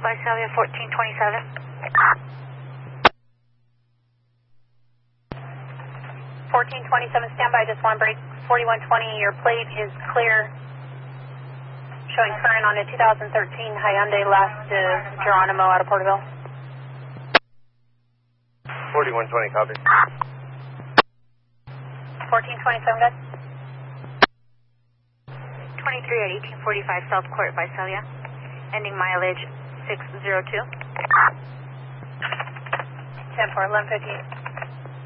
Visalia 1427. 1427, standby, just one break. 4120, your plate is clear. Showing current on a 2013 Hyundai Last Geronimo out of Porterville. 4120, copy. 1427, good. 23 at 1845 South Court, Visalia. Ending mileage 602. 10 for 1158.